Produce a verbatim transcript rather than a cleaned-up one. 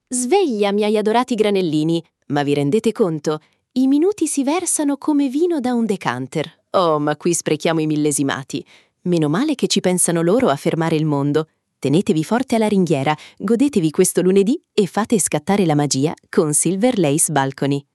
Sveglia, miei adorati granellini, ma vi rendete conto? I minuti si versano come vino da un decanter. Oh, ma qui sprechiamo i millesimati. Meno male che ci pensano loro a fermare il mondo. Tenetevi forte alla ringhiera, godetevi questo lunedì e fate scattare la magia con Silver Lace Balcony.